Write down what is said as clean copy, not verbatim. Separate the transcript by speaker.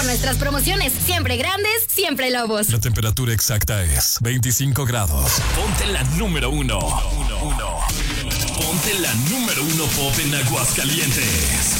Speaker 1: por nuestras promociones. Siempre grandes, siempre Lobos.
Speaker 2: La temperatura exacta es 25 grados.
Speaker 3: Ponte la número 1. Ponte la número 1 pop en Aguascalientes.